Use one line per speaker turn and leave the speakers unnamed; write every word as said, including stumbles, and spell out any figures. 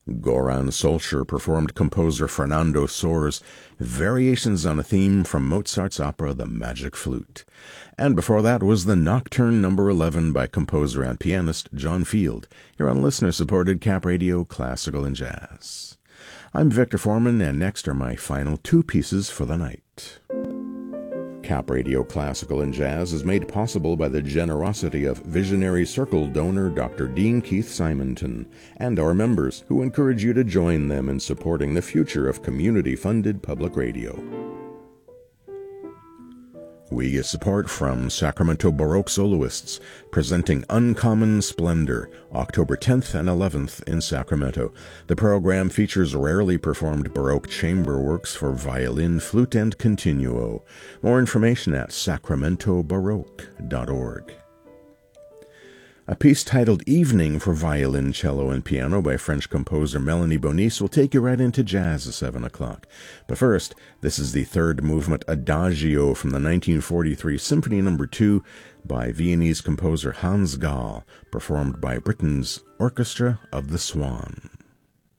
Goran Solskjaer performed composer Fernando Sor's variations on a theme from Mozart's opera The Magic Flute. And before that was the Nocturne number eleven by composer and pianist John Field, here on listener-supported Cap Radio Classical and Jazz. I'm Victor Foreman, and next are my final two pieces for the night. Cap Radio Classical and Jazz is made possible by the generosity of Visionary Circle donor Doctor Dean Keith Simonton and our members, who encourage you to join them in supporting the future of community-funded public radio. We get support from Sacramento Baroque Soloists, presenting Uncommon Splendor, October tenth and eleventh in Sacramento. The program features rarely performed Baroque chamber works for violin, flute, and continuo. More information at sacramento baroque dot org. A piece titled Evening for Violin, Cello, and Piano by French composer Melanie Bonis will take you right into jazz at seven o'clock. But first, this is the third movement Adagio from the nineteen forty-three Symphony number two by Viennese composer Hans Gall, performed by Britain's Orchestra of the Swan.